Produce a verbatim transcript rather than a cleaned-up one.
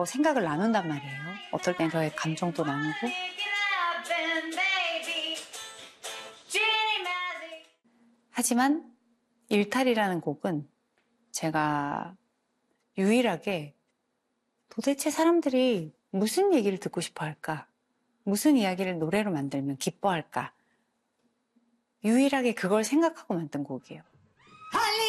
생각을 나눈단 말이에요. 어떨 땐 저의 감정도 나누고. 하지만 일탈이라는 곡은 제가 유일하게 도대체 사람들이 무슨 얘기를 듣고 싶어 할까? 무슨 이야기를 노래로 만들면 기뻐할까? 유일하게 그걸 생각하고 만든 곡이에요.